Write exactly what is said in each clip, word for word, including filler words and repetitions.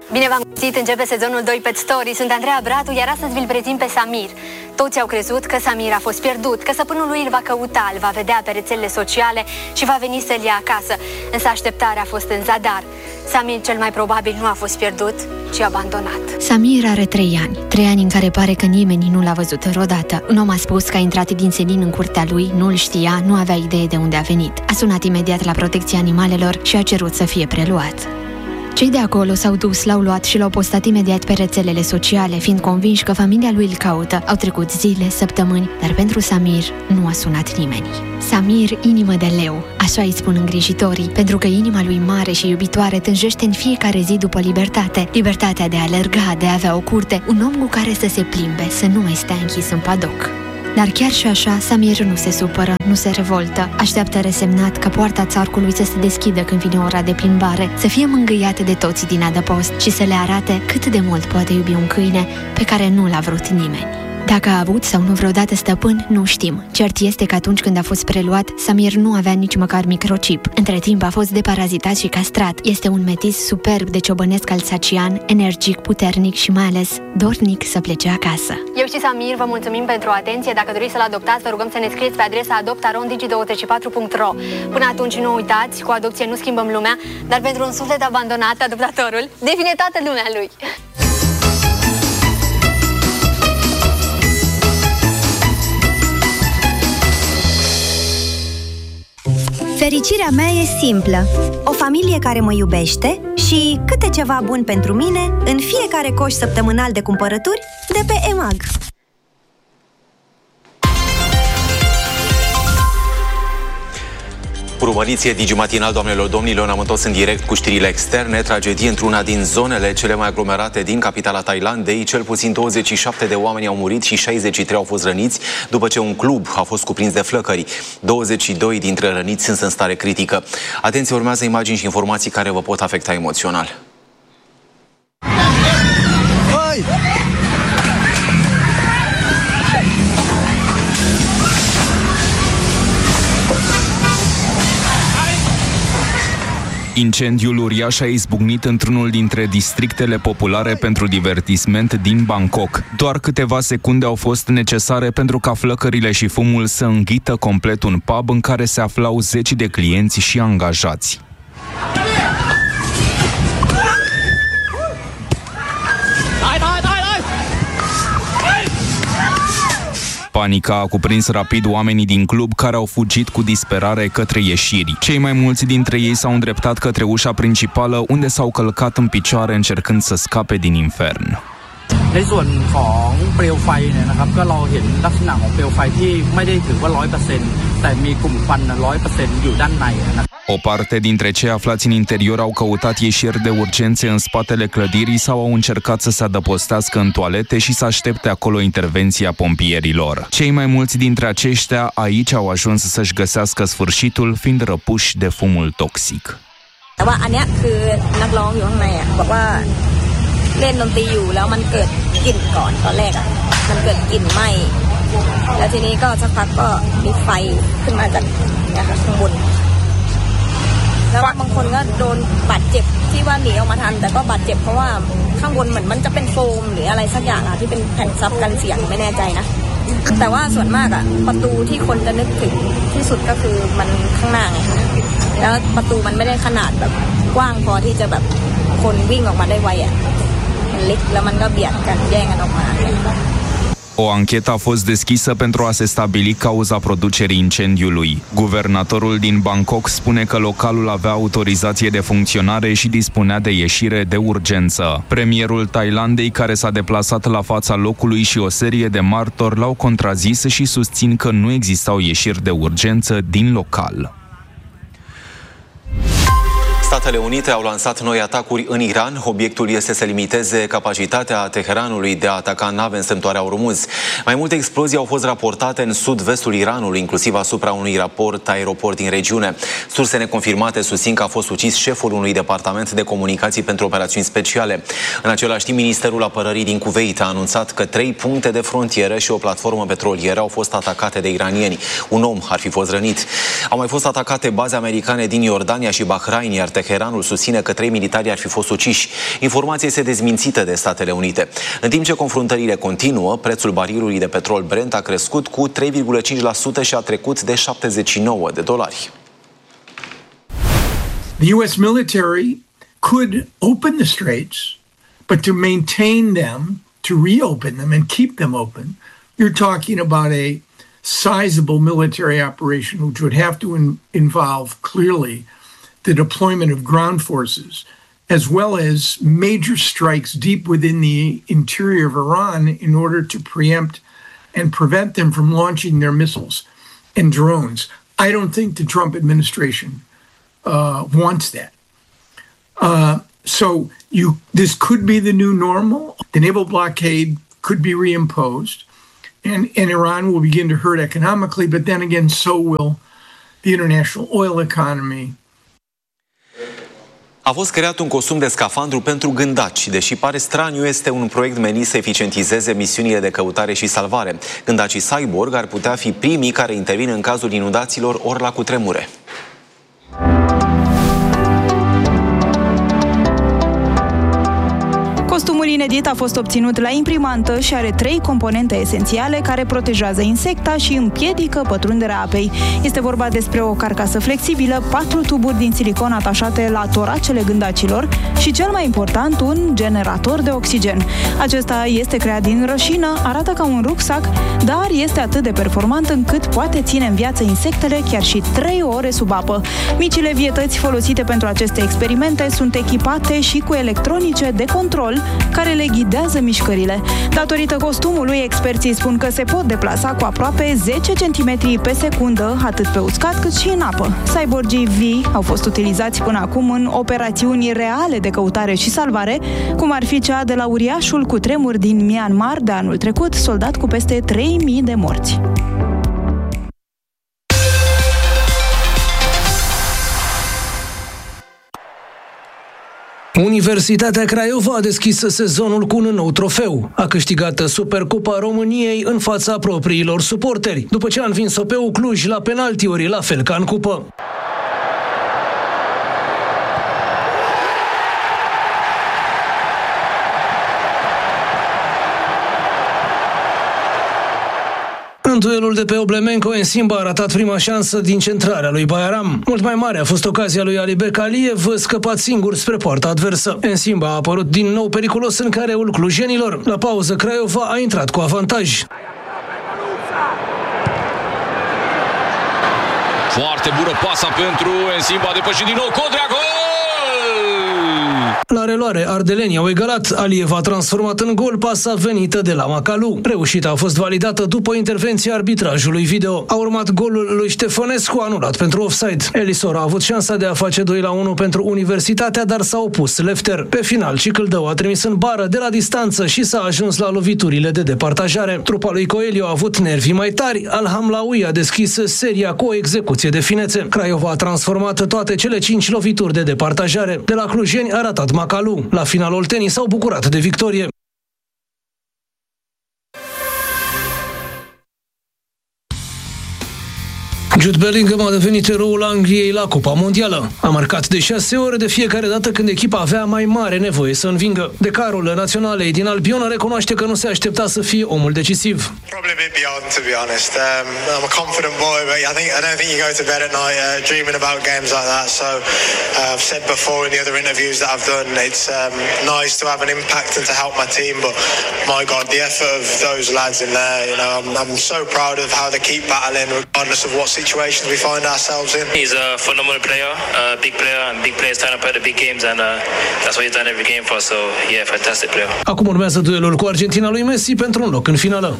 Bine v-am găsit, începe sezonul doi Pet Story. Sunt Andreea Bratu, iar astăzi vi-l prezint pe Samir. Toți au crezut că Samir a fost pierdut, că stăpânul lui îl va căuta, îl va vedea pe rețelele sociale și va veni să-l ia acasă. Însă așteptarea a fost în zadar. Samir cel mai probabil nu a fost pierdut, ci abandonat. Samir are trei ani. Trei ani în care pare că nimeni nu l-a văzut vreodată. Un om a spus că a intrat din senin în curtea lui, nu-l știa, nu avea idee de unde a venit. A sunat imediat la protecția animalelor și a cerut să fie preluat. Cei de acolo s-au dus, l-au luat și l-au postat imediat pe rețelele sociale, fiind convinși că familia lui îl caută. Au trecut zile, săptămâni, dar pentru Samir nu a sunat nimeni. Samir, inimă de leu, așa îi spun îngrijitorii, pentru că inima lui mare și iubitoare tânjește în fiecare zi după libertate. Libertatea de a alerga, de a avea o curte, un om cu care să se plimbe, să nu mai stea închis în padoc. Dar chiar și așa, Samir nu se supără, nu se revoltă. Așteaptă resemnat ca poarta țarcului să se deschidă când vine ora de plimbare, să fie mângâiate de toții din adăpost și să le arate cât de mult poate iubi un câine pe care nu l-a vrut nimeni. Dacă a avut sau nu vreodată stăpân, nu știm. Cert este că atunci când a fost preluat, Samir nu avea nici măcar microchip. Între timp a fost deparazitat și castrat. Este un metis superb de ciobănesc alsacian, energic, puternic și mai ales dornic să plece acasă. Eu și Samir vă mulțumim pentru atenție. Dacă doriți să-l adoptați, vă rugăm să ne scrieți pe adresa adopt arond digi douăzeci și patru punct ro. Până atunci nu uitați, cu adopție nu schimbăm lumea, dar pentru un suflet abandonat, adoptatorul devine toată lumea lui. Fericirea mea e simplă. O familie care mă iubește și câte ceva bun pentru mine în fiecare coș săptămânal de cumpărături de pe E M A G. Urmăriți Digi Matinal, doamnelor, domnilor, am întors în direct cu știrile externe. Tragedie într-una din zonele cele mai aglomerate din capitala Thailandei. Cel puțin douăzeci și șapte de oameni au murit și șaizeci și trei au fost răniți după ce un club a fost cuprins de flăcări. douăzeci și doi dintre răniți sunt în stare critică. Atenție, urmează imagini și informații care vă pot afecta emoțional. Hai! Incendiul uriaș a izbucnit într-unul dintre districtele populare pentru divertisment din Bangkok. Doar câteva secunde au fost necesare pentru ca flăcările și fumul să înghită complet un pub în care se aflau zeci de clienți și angajați. Panica a cuprins rapid oamenii din club, care au fugit cu disperare către ieșiri. Cei mai mulți dintre ei s-au îndreptat către ușa principală, unde s-au călcat în picioare încercând să scape din infern. ในส่วนของเปลวไฟเนี่ยนะครับก็เราเห็นลักษณะของเปลวไฟที่ไม่ได้ถือว่า ร้อยเปอร์เซ็นต์ แต่มีกลุ่มควัน ร้อยเปอร์เซ็นต์ อยู่ด้านในนะครับ O parte dintre cei aflați în interior au căutat ieșiri de urgențe în spatele clădirii sau au încercat să se adăpostească în toalete și să aștepte acolo intervenția pompierilor. Cei mai mulți dintre aceștia aici au ajuns să-și găsească sfârșitul, fiind răpuși de fumul toxic. แต่ว่าอันเนี้ยคือนักร้องอยู่ข้างในอ่ะบอกว่าเล่นดนตรีอยู่แล้วมันเกิดกลิ่นก่อนตอนแรกอ่ะมันเกิดกลิ่นไหม้แล้วทีนี้ก็สักพักก็มีไฟขึ้นมาจากเนี่ยค่ะข้างบนแล้วบางคนก็โดนบาดเจ็บที่ว่าหนีออกมาทันแต่ก็บาดเจ็บเพราะว่าข้างบนเหมือนมันจะเป็นโฟมหรืออะไรสักอย่างอ่ะที่เป็นแผ่นซับกันเสียงไม่แน่ใจนะแต่ว่าส่วนมากอ่ะประตูที่คนจะนึกถึงที่สุดก็คือมันข้างหน้าไงคะแล้วประตูมันไม่ได้ขนาดแบบกว้างพอที่จะแบบคนวิ่งออกมาได้ไวอ่ะมันเล็กแล้วมันก็เบียดกันแย่งกันออกมา O anchetă a fost deschisă pentru a se stabili cauza producerii incendiului. Guvernatorul din Bangkok spune că localul avea autorizație de funcționare și dispunea de ieșire de urgență. Premierul Thailandei, care s-a deplasat la fața locului, și o serie de martori l-au contrazis și susțin că nu existau ieșiri de urgență din local. Statele Unite au lansat noi atacuri în Iran. Obiectul este să limiteze capacitatea Teheranului de a ataca nave în strâmtoarea Ormuz. Mai multe explozii au fost raportate în sud-vestul Iranului, inclusiv asupra unui raport aeroport din regiune. Surse neconfirmate susțin că a fost ucis șeful unui departament de comunicații pentru operațiuni speciale. În același timp, Ministerul Apărării din Kuwait a anunțat că trei puncte de frontieră și o platformă petrolieră au fost atacate de iranieni. Un om ar fi fost rănit. Au mai fost atacate baze americane din Iordania și Bahrain, iar Teheranul susține că trei militari ar fi fost uciși. Informația este dezmințită de Statele Unite. În timp ce confruntările continuă, prețul barilului de petrol Brent a crescut cu trei virgulă cinci la sută și a trecut de șaptezeci și nouă de dolari. The U S military could open the straits, but to maintain them, to reopen them and keep them open, you're talking about a sizable military operation which would have to in, involve clearly the deployment of ground forces as well as major strikes deep within the interior of Iran in order to preempt and prevent them from launching their missiles and drones. I don't think the Trump administration uh, wants that. Uh, so you, this could be the new normal. The naval blockade could be reimposed, and, and Iran will begin to hurt economically, but then again, so will the international oil economy. A fost creat un costum de scafandru pentru gândaci. Deși pare straniu, este un proiect menit să eficientizeze misiunile de căutare și salvare. Gândacii Cyborg ar putea fi primii care intervin în cazul inundațiilor ori la cutremure. Costumul inedit a fost obținut la imprimantă și are trei componente esențiale care protejează insecta și împiedică pătrunderea apei. Este vorba despre o carcasă flexibilă, patru tuburi din silicon atașate la toracele gândacilor și, cel mai important, un generator de oxigen. Acesta este creat din rășină, arată ca un rucsac, dar este atât de performant încât poate ține în viață insectele chiar și trei ore sub apă. Micile vietăți folosite pentru aceste experimente sunt echipate și cu electronice de control care le ghidează mișcările. Datorită costumului, experții spun că se pot deplasa cu aproape zece centimetri pe secundă, atât pe uscat cât și în apă. Cyborgii vii au fost utilizați până acum în operațiuni reale de căutare și salvare, cum ar fi cea de la uriașul cutremur din Myanmar de anul trecut, soldat cu peste trei mii de morți. Universitatea Craiova a deschis sezonul cu un nou trofeu. A câștigat Supercupa României în fața propriilor suporteri, după ce a învins-o pe Cluj la penaltiuri, la fel ca în cupă. În duelul de pe Oblemenco, Ensimba a ratat prima șansă din centrarea lui Bayaram. Mult mai mare a fost ocazia lui Alibek Aliev, scăpat singur spre poarta adversă. Ensimba a apărut din nou periculos în careul clujenilor. La pauză, Craiova a intrat cu avantaj. Foarte bună pasa pentru Ensimba, a depășit din nou Codrea, gol! La reluare, ardelenii au egalat. Aliev a transformat în gol pasa venită de la Macalu. Reușita a fost validată după intervenția arbitrajului video. A urmat golul lui Ștefănescu, anulat pentru offside. Elisor a avut șansa de a face doi la unu pentru Universitatea, dar s-a opus Lefter. Pe final, Cicâldău a trimis în bară de la distanță și s-a ajuns la loviturile de departajare. Trupa lui Coelho a avut nervii mai tari. Al-Hamlaoui a deschis seria cu o execuție de finețe. Craiova a transformat toate cele cinci lovituri de departajare. De la clujeni a ratat Macalu. La final, oltenii s-au bucurat de victorie. Jude Bellingham a devenit eroul Angliei la Cupa Mondială. A marcat de șase ori de fiecare dată când echipa avea mai mare nevoie să învingă. Decarul naționalei din Albion recunoaște că nu se aștepta să fie omul decisiv. Probably a bit beyond, to be honest. Um, I'm a confident boy, but I think I don't think you go to bed at night uh, dreaming about games like that. So uh, I've said before in the other interviews that I've done, it's um, nice to have an impact and to help my team. But my God, the effort of those lads in there, you know, I'm, I'm so proud of how they keep battling regardless of what situation we find ourselves in. He's a phenomenal player, a big player, and big players turn up at the big games, and uh, that's what he's done every game for us. So yeah, fantastic player. Acum urmează duelul cu Argentina lui Messi pentru un loc în finală.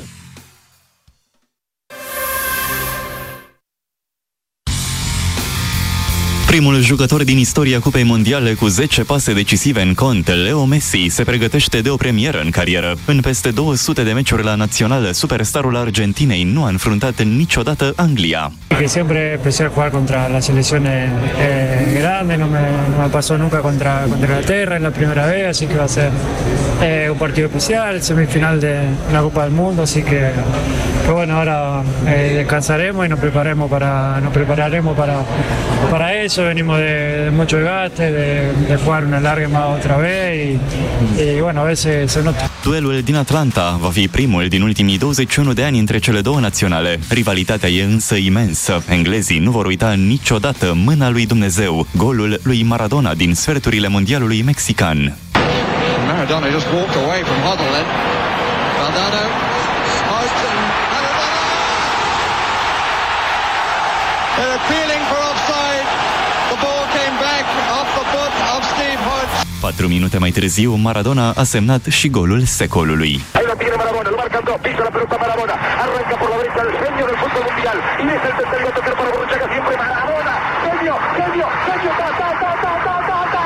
Primul jucător din istoria Cupei Mondiale cu zece pase decisive în cont, Leo Messi, se pregătește de o premieră în carieră. În peste două sute de meciuri la națională, superstarul Argentinei nu a înfruntat niciodată Anglia. Que siempre empecé a jugar contra las selecciones eh, grandes, no me, no me pasó nunca contra, contra Inglaterra en la primera vez, así que va a ser eh, un partido especial, semifinal de la Copa del Mundo, así que, que bueno, ahora eh, descansaremos y nos preparemos para, nos prepararemos para, para ello. eso venimos de, de mucho desgaste, de, de jugar una larga más otra vez y, y bueno, a veces se nota. Duelul din Atlanta va fi primul din ultimii douăzeci și unu de ani între cele două naționale. Rivalitatea e însă imensă. Englezii nu vor uita niciodată mâna lui Dumnezeu, golul lui Maradona din sferturile mondialului mexican. Maradona just walked away from Huddle then. Valdano smoked and Maradona! They're appealing for offside. The ball came back off the foot of Steve Hodge. Patru minute mai târziu, Maradona a semnat și golul secolului. Ahí lo tiene Maradona, lo marcan dos, pisa la pelota Maradona, arranca por la derecha el genio del fútbol mundial y es el tercero a tocar para Borruchaga siempre Maradona, genio, genio, genio, ta, ta, ta, ta, ta, ta, ta.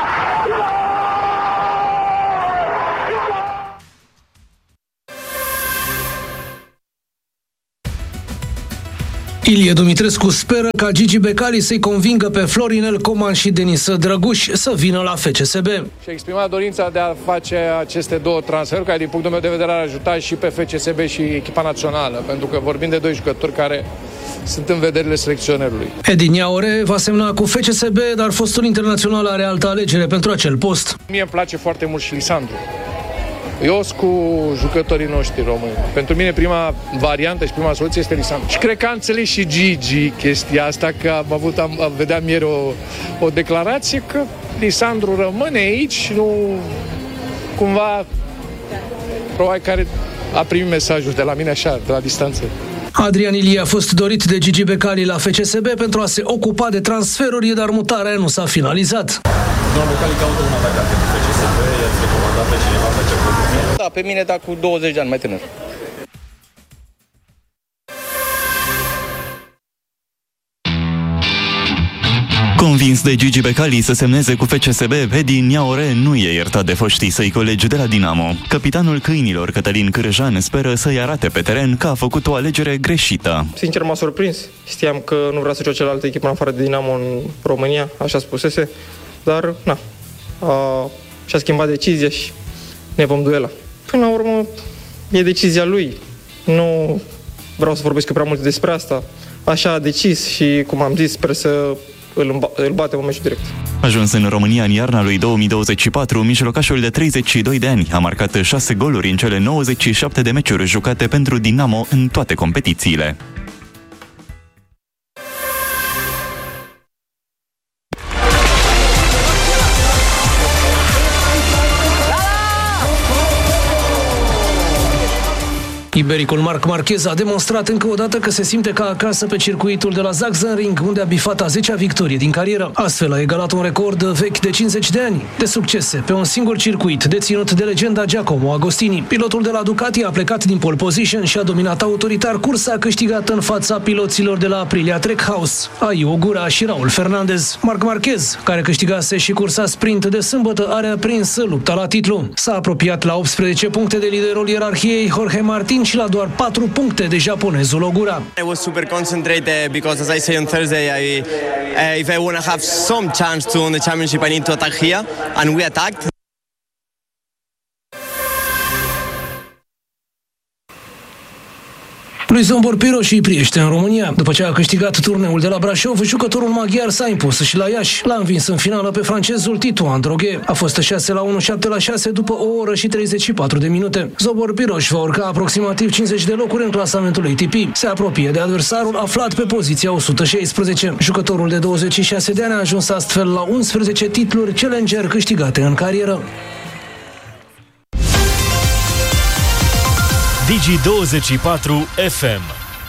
Ilie Dumitrescu speră ca Gigi Becali să-i convingă pe Florinel Coman și Denis Drăguș să vină la F C S B. Și exprimat dorința de a face aceste două transferuri, care din punctul meu de vedere ar ajuta și pe F C S B și echipa națională, pentru că vorbim de doi jucători care sunt în vederile selecționerului. Edi Niaure va semna cu F C S B, dar fostul internațional are altă alegere pentru acel post. Mie îmi place foarte mult și Lisandru. Eu sunt cu jucătorii noștri români. Pentru mine prima variantă și prima soluție este Lisandru. Și cred că a înțeles și Gigi chestia asta, că am avut, am, am vedeam ieri o, o declarație că Lisandru rămâne aici, nu cumva probabil care a primit mesajul de la mine așa, de la distanță. Adrian Ilie a fost dorit de Gigi Becali la F C S B pentru a se ocupa de transferuri, dar mutarea nu s-a finalizat. Domnul Becali caută un atacat pentru F C S B, i-ați recomandat pe cineva pe ce poziție? Da, pe mine, dar cu douăzeci de ani mai tânăr. Convins de Gigi Becali să semneze cu F C S B, Edi Niaure nu e iertat de foștii săi colegi de la Dinamo. Capitanul câinilor, Cătălin Cârjan, speră să-i arate pe teren că a făcut o alegere greșită. Sincer, m-a surprins. Știam că nu vrea să joace la altă echipă în afară de Dinamo în România, așa spusese, dar na, a, și-a schimbat decizia și ne vom duela. Până la urmă, e decizia lui. Nu vreau să vorbesc prea mult despre asta. Așa a decis și, cum am zis, sper să îl, îl batem în meciul direct. Ajuns în România în iarna lui două mii douăzeci și patru, mijlocașul de treizeci și doi de ani a marcat șase goluri în cele nouăzeci și șapte de meciuri jucate pentru Dinamo în toate competițiile. Ibericul Marc Marquez a demonstrat încă o dată că se simte ca acasă pe circuitul de la Sachsenring, unde a bifat a zecea victorie din carieră. Astfel a egalat un record vechi de cincizeci de ani de succese pe un singur circuit, deținut de legenda Giacomo Agostini. Pilotul de la Ducati a plecat din pole position și a dominat autoritar cursa, câștigată în fața piloților de la Aprilia Trackhouse, Ai Ogura și Raul Fernandez. Marc Marquez, care câștigase și cursa sprint de sâmbătă, are aprins lupta la titlu. S-a apropiat la optsprezece puncte de liderul ierarhiei Jorge Martin și la doar patru puncte de japonezul Ogura. I was super concentrated because, as I say on Thursday, I, uh, if I want to have some chance to win the championship, I need to attack here, and we attacked. Lui Zsombor Piros îi priește în România. După ce a câștigat turneul de la Brașov, jucătorul maghiar s-a impus și la Iași. L-a învins în finală pe francezul Titouan Droguet. A fost șase la unu, șapte la șase după o oră și treizeci și patru de minute. Zsombor Piros va urca aproximativ cincizeci de locuri în clasamentul A T P. Se apropie de adversarul aflat pe poziția o sută șaisprezece. Jucătorul de douăzeci și șase de ani a ajuns astfel la unsprezece titluri Challenger câștigate în carieră. Digi douăzeci și patru F M.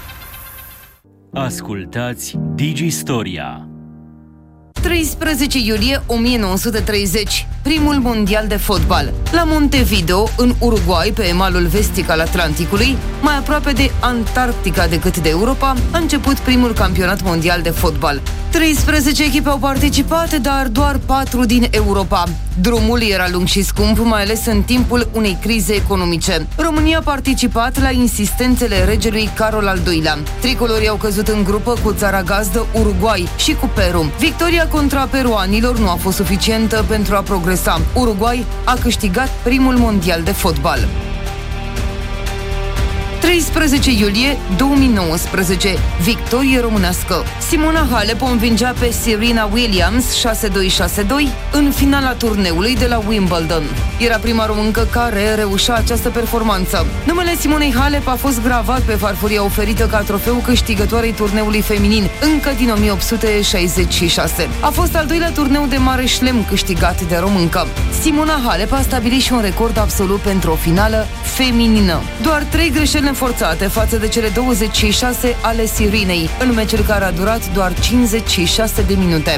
Ascultați Digi Storia. treisprezece iulie o mie nouă sute treizeci, primul mondial de fotbal. La Montevideo, în Uruguay, pe malul vestic al Atlanticului, mai aproape de Antarctica decât de Europa, a început primul campionat mondial de fotbal. treisprezece echipe au participat, dar doar patru din Europa. Drumul era lung și scump, mai ales în timpul unei crize economice. România a participat la insistențele regelui Carol al doilea. Tricolorii au căzut în grupă cu țara gazdă Uruguay și cu Peru. Victoria contra peruanilor nu a fost suficientă pentru a progresa. Uruguay a câștigat primul mondial de fotbal. treisprezece iulie două mii nouăsprezece, victorie românească. Simona Halep o învingea pe Serena Williams șase doi șase doi în finala turneului de la Wimbledon. Era prima româncă care reușea această performanță. Numele Simonei Halep a fost gravat pe farfuria oferită ca trofeu câștigătoarei turneului feminin încă din o mie opt sute șaizeci și șase. A fost al doilea turneu de mare șlem câștigat de româncă. Simona Halep a stabilit și un record absolut pentru o finală feminină. Doar trei greșeli forțate față de cele douăzeci și șase ale Serenei, în meciul care a durat doar cincizeci și șase de minute.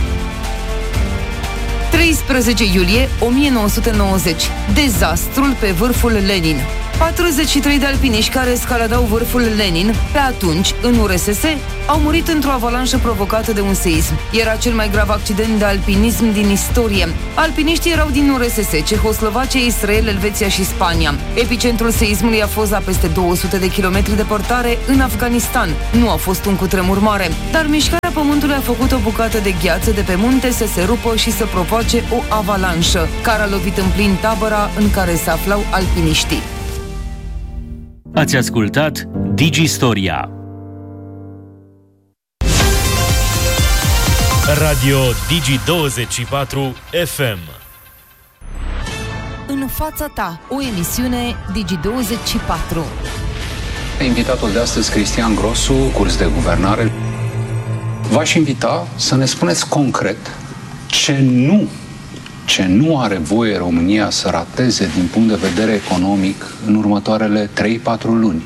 treisprezece iulie o mie nouă sute nouăzeci. Dezastrul pe vârful Lenin. patruzeci și trei de alpiniști care escaladau vârful Lenin, pe atunci, în U R S S, au murit într-o avalanșă provocată de un seism. Era cel mai grav accident de alpinism din istorie. Alpiniștii erau din U R S S, Cehoslovacia, Israel, Elveția și Spania. Epicentrul seismului a fost la peste două sute de kilometri departare în Afganistan. Nu a fost un cutremur mare, dar mișcarea pământului a făcut o bucată de gheață de pe munte să se rupă și să provoace o avalanșă, care a lovit în plin tabăra în care se aflau alpiniștii. Ați ascultat Digistoria. Radio Digi douăzeci și patru F M. În fața ta, o emisiune Digi douăzeci și patru. Invitatul de astăzi, Cristian Grosu, curs de guvernare. V-aș invita să ne spuneți concret ce nu ce nu are voie România să rateze din punct de vedere economic în următoarele trei patru luni.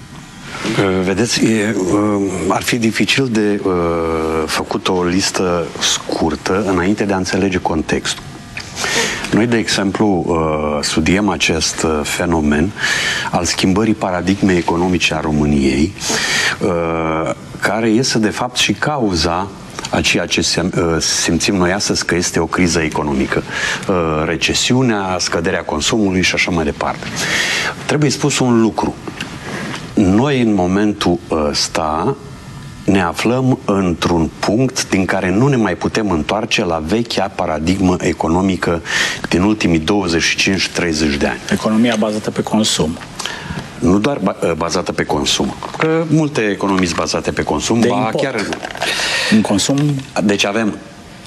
Vedeți, e, ar fi dificil de uh, făcut o listă scurtă înainte de a înțelege contextul. Noi, de exemplu, uh, studiem acest fenomen al schimbării paradigmei economice a României, uh, care este, de fapt, și cauza a ceea ce simțim noi astăzi că este o criză economică. Recesiunea, scăderea consumului și așa mai departe. Trebuie spus un lucru. Noi, în momentul ăsta, ne aflăm într-un punct din care nu ne mai putem întoarce la vechea paradigmă economică din ultimii douăzeci și cinci treizeci de ani. Economia bazată pe consum. Nu doar bazată pe consum. Că multe economii sunt bazate pe consum. De ba, import. chiar în consum. Deci avem,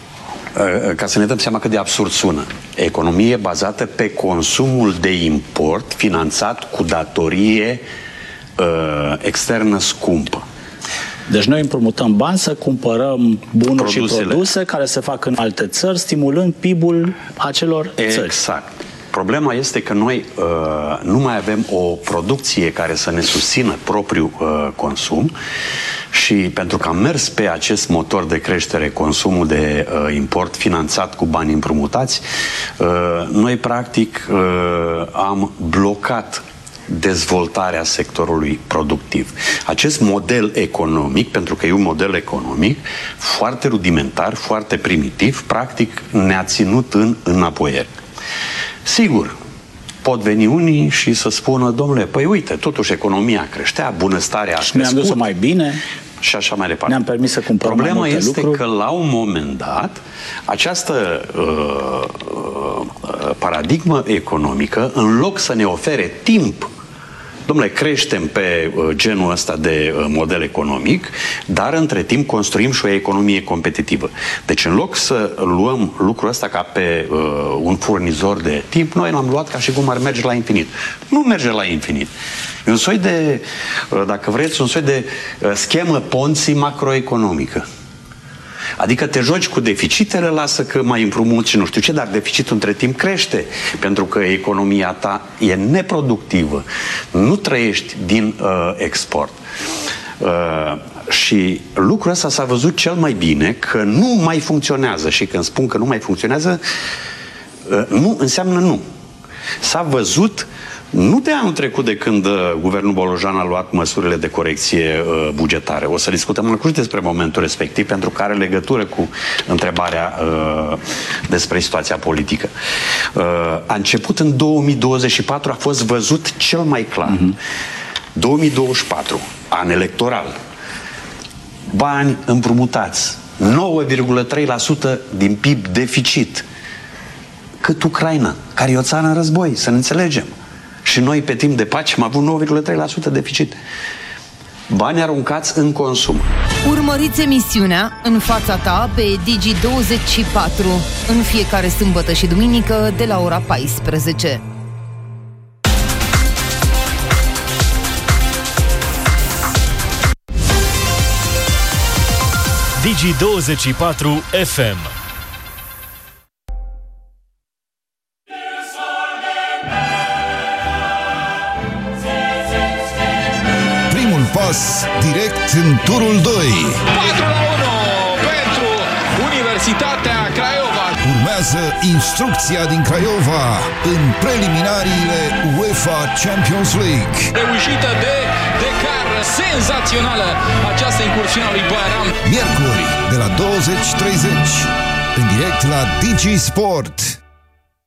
ca să ne dăm seama cât de absurd sună, economie bazată pe consumul de import, finanțat cu datorie uh, externă scumpă. Deci noi împrumutăm bani să cumpărăm bunuri Produsele. și produse care se fac în alte țări, stimulând P I B-ul acelor țări. Exact. Problema este că noi uh, nu mai avem o producție care să ne susțină propriul uh, consum și pentru că am mers pe acest motor de creștere, consumul de uh, import finanțat cu bani împrumutați, uh, noi practic uh, am blocat dezvoltarea sectorului productiv. Acest model economic, pentru că e un model economic foarte rudimentar, foarte primitiv, practic ne-a ținut în înapoieri. Sigur, pot veni unii și să spună, domnule, păi uite, totuși economia creștea, bunăstarea a crescut. Ne-am dus mai bine. Și așa mai departe. Ne-am permis să cumpărăm Problema mai multe este lucruri. că la un moment dat această uh, uh, paradigmă economică, în loc să ne ofere timp, dom'le, creștem pe uh, genul ăsta de uh, model economic, dar între timp construim și o economie competitivă. Deci în loc să luăm lucrul ăsta ca pe uh, un furnizor de timp, noi l-am luat ca și cum ar merge la infinit. Nu merge la infinit. E un soi de, uh, dacă vreți, un soi de uh, schemă Ponzi macroeconomică. Adică te joci cu deficitele, lasă că mai împrumuți și nu știu ce, dar deficitul între timp crește, pentru că economia ta e neproductivă. Nu trăiești din uh, export. Uh, și lucrul ăsta s-a văzut cel mai bine că nu mai funcționează. Și când spun că nu mai funcționează, uh, nu înseamnă nu. S-a văzut nu de anul trecut, de când uh, guvernul Bolojan a luat măsurile de corecție uh, bugetare. O să discutăm acum despre momentul respectiv, pentru că are legătură cu întrebarea uh, despre situația politică. Uh, a început în două mii douăzeci și patru, a fost văzut cel mai clar. Uh-huh. două mii douăzeci și patru, an electoral. Bani împrumutați. nouă virgulă trei la sută din P I B deficit. Cât Ucraina, care e o țară în război, să ne înțelegem. Și noi pe timp de pace am avut nouă virgulă trei la sută deficit. Bani aruncați în consum. Urmăriți emisiunea În fața ta pe Digi douăzeci și patru în fiecare sâmbătă și duminică de la ora paisprezece. Digi douăzeci și patru F M. Primul pas direct în turul doi. patru la unu pentru Universitatea Craiova. Urmează instrucția din Craiova în preliminariile UEFA Champions League. Reușită de Decar, senzațională această incursiune a lui Bayram. Miercuri de la douăzeci treizeci în direct la Digi Sport.